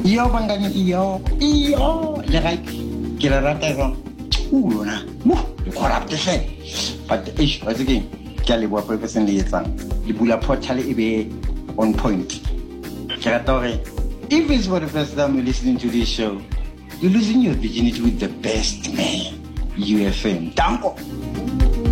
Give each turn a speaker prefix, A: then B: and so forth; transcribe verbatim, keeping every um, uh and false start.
A: Yo bangani yo yo le ga ke la rata go una mo le corrupt se but ish what's again ke le bua person le etsang le bula portal e be on point ke rata gore if it's for the first time you're listening to this show, you're losing your virginity with the best man, U F M. Danko.